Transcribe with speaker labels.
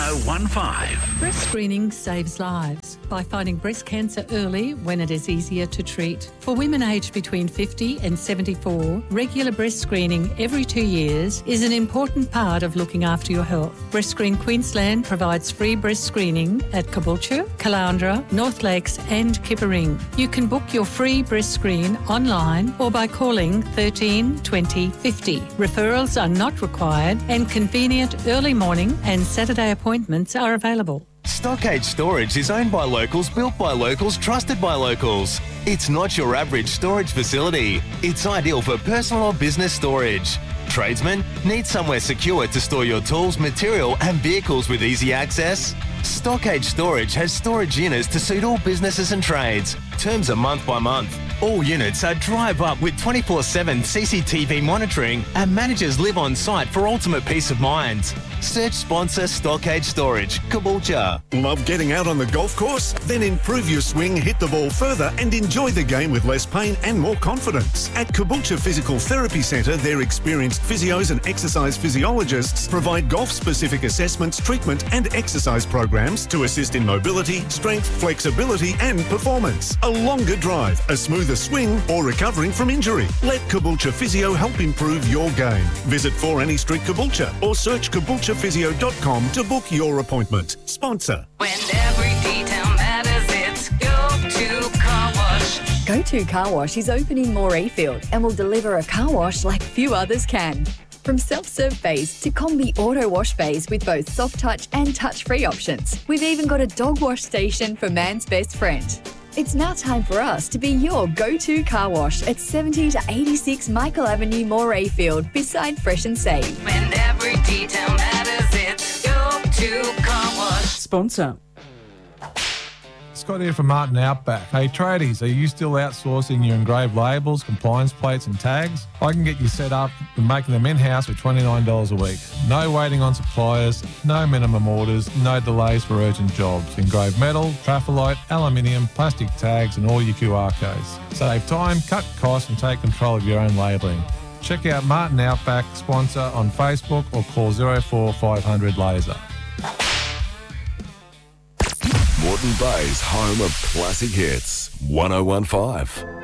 Speaker 1: 1015.
Speaker 2: Breast screening saves lives by finding breast cancer early when it is easier to treat. For women aged between 50 and 74, regular breast screening every 2 years is an important part of looking after your health. Breast Screen Queensland provides free breast screening at Caboolture, Caloundra, North Lakes and Kippa-Ring. You can book your free breast screen online or by calling 13 20 50. Referrals are not required and convenient early morning and Saturday appointments are available.
Speaker 3: Stockade Storage is owned by locals, built by locals, trusted by locals. It's not your average storage facility. It's ideal for personal or business storage. Tradesmen, need somewhere secure to store your tools, material and vehicles with easy access? Stockade Storage has storage units to suit all businesses and trades. Terms are month by month. All units are drive up with 24/7 CCTV monitoring and managers live on site for ultimate peace of mind. Search sponsor Stockade Storage, Caboolture.
Speaker 4: Love getting out on the golf course? Then improve your swing, hit the ball further and enjoy the game with less pain and more confidence. At Caboolture Physical Therapy Centre, their experienced physios and exercise physiologists provide golf-specific assessments, treatment and exercise programs to assist in mobility, strength, flexibility and performance. A longer drive, a smoother swing or recovering from injury. Let Caboolture Physio help improve your game. Visit 4 Annie Street, Caboolture or search caboolturephysio.com to book your appointment. Sponsor.
Speaker 5: When every detail matters, it's Go-To Car Wash.
Speaker 6: Go-To Car Wash is open in Morayfield and will deliver a car wash like few others can. From self-serve bays to combi auto wash bays with both soft touch and touch-free options. We've even got a dog wash station for man's best friend. It's now time for us to be your go-to car wash at 70 to 86 Michael Avenue, Morayfield, beside Fresh and Save.
Speaker 5: When every detail matters, it's Go-To Car Wash.
Speaker 7: Sponsor.
Speaker 8: Scott here from Martin Outback. Hey tradies, are you still outsourcing your engraved labels, compliance plates and tags? I can get you set up and making them in-house for $29 a week. No waiting on suppliers, no minimum orders, no delays for urgent jobs. Engraved metal, traffolite, aluminium, plastic tags and all your QR codes. Save time, cut costs and take control of your own labelling. Check out Martin Outback sponsor on Facebook or call 04500 Laser.
Speaker 9: Moreton Bay's home of classic hits. 1015.